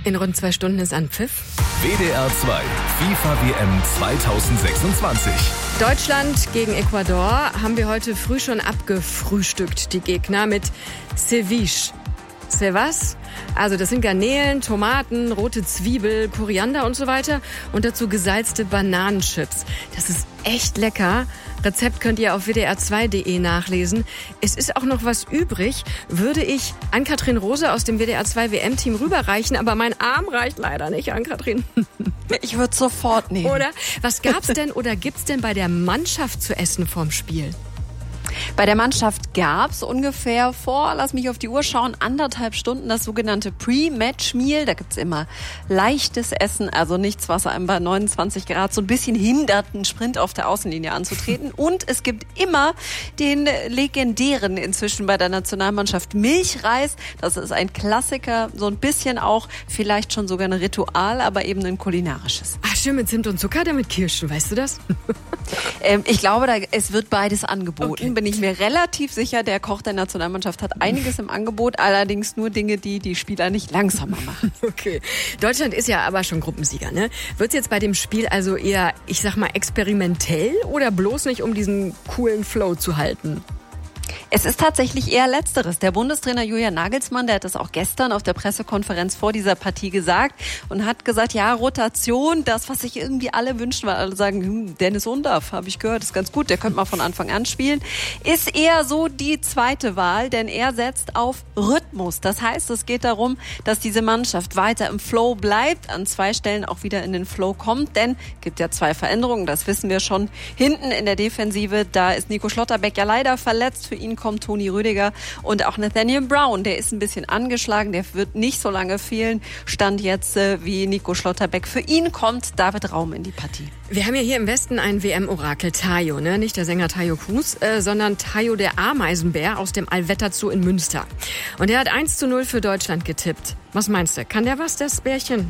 In rund 2 Stunden ist Anpfiff. WDR 2, FIFA-WM 2026. Deutschland gegen Ecuador haben wir heute früh schon abgefrühstückt, die Gegner, mit Ceviche. Was? Also das sind Garnelen, Tomaten, rote Zwiebel, Koriander und so weiter und dazu gesalzte Bananenchips. Das ist echt lecker. Rezept könnt ihr auf wdr2.de nachlesen. Es ist auch noch was übrig, würde ich Ann-Kathrin Rose aus dem WDR2 WM-Team rüberreichen, aber mein Arm reicht leider nicht, Ann-Kathrin. Ich würde sofort nehmen. Oder? Was gab's denn oder gibt's denn bei der Mannschaft zu essen vorm Spiel? Bei der Mannschaft gab's ungefähr lass mich auf die Uhr schauen, 1,5 Stunden das sogenannte Pre-Match-Meal. Da gibt's immer leichtes Essen, also nichts, was einem bei 29 Grad so ein bisschen hindert, einen Sprint auf der Außenlinie anzutreten. Und es gibt immer den legendären inzwischen bei der Nationalmannschaft Milchreis. Das ist ein Klassiker, so ein bisschen auch vielleicht schon sogar ein Ritual, aber eben ein kulinarisches. Ach, schön mit Zimt und Zucker, der mit Kirschen, weißt du das? Ich glaube, es wird beides angeboten. Okay. Bin ich mir relativ sicher, der Koch der Nationalmannschaft hat einiges im Angebot, allerdings nur Dinge, die die Spieler nicht langsamer machen. Okay. Deutschland ist ja aber schon Gruppensieger, ne? Wird's jetzt bei dem Spiel also eher, ich sag mal, experimentell oder bloß nicht, um diesen coolen Flow zu halten? Es ist tatsächlich eher Letzteres. Der Bundestrainer Julian Nagelsmann, der hat das auch gestern auf der Pressekonferenz vor dieser Partie gesagt und hat gesagt, ja, Rotation, das, was sich irgendwie alle wünschen, weil alle sagen, Dennis Undaff, habe ich gehört, ist ganz gut, der könnte mal von Anfang an spielen, ist eher so die zweite Wahl, denn er setzt auf Rhythmus. Das heißt, es geht darum, dass diese Mannschaft weiter im Flow bleibt, an 2 Stellen auch wieder in den Flow kommt, denn es gibt ja 2 Veränderungen, das wissen wir schon. Hinten in der Defensive, da ist Nico Schlotterbeck ja leider verletzt, für ihn kommt Toni Rüdiger und auch Nathaniel Brown, der ist ein bisschen angeschlagen, der wird nicht so lange fehlen, stand jetzt wie Nico Schlotterbeck. Für ihn kommt David Raum in die Partie. Wir haben ja hier im Westen ein WM-Orakel, Tayo, ne? Nicht der Sänger Tayo Cruz, sondern Tayo der Ameisenbär aus dem Allwetter Zoo in Münster. Und der hat 1:0 für Deutschland getippt. Was meinst du? Kann der was, das Bärchen?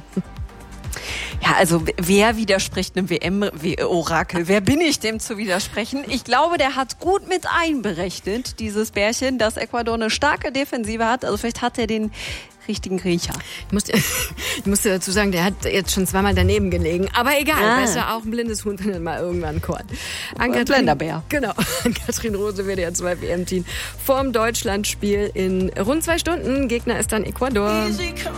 Ja, also wer widerspricht einem WM-Orakel? Wer bin ich, dem zu widersprechen? Ich glaube, der hat gut mit einberechnet, dieses Bärchen, dass Ecuador eine starke Defensive hat. Also vielleicht hat er den richtigen Riecher. Ich musste dazu sagen, der hat jetzt schon 2-mal daneben gelegen. Aber egal, besser auch ein blindes Huhn findet mal irgendwann Korn. Blenderbär. Genau. Ann-Kathrin Rose, WDR2 WM-Team vorm Deutschlandspiel in rund 2 Stunden. Gegner ist dann Ecuador.